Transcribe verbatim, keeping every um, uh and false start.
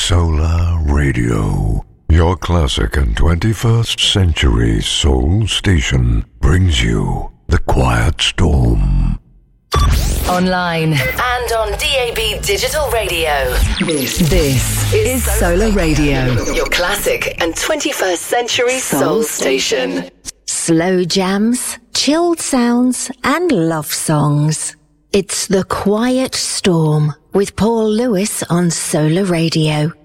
Solar Radio, your classic and twenty-first century soul station, brings you The Quiet Storm. Online and on D A B Digital Radio. This, this is Solar Radio, your classic and twenty-first century soul, soul station. Slow jams, chilled sounds, and love songs. It's The Quiet Storm with Paul Lewis on Solar Radio.